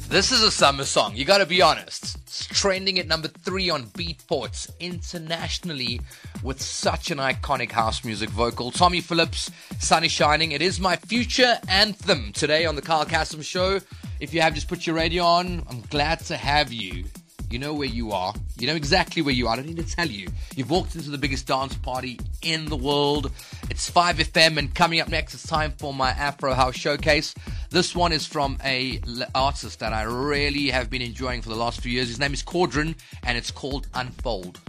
This is a summer song, you gotta be honest. It's trending at number 3 on Beatports internationally with such an iconic house music vocal. Tommy Phillips, Sun is Shining. It is my future anthem today on the Carl Cassim Show. If you have just put your radio on, I'm glad to have you. You know where you are. You know exactly where you are. I don't need to tell you. You've walked into the biggest dance party in the world. It's 5FM, and coming up next, it's time for my Afro House Showcase. This one is from a artist that I really have been enjoying for the last few years. His name is Cordrin, and it's called Unfold.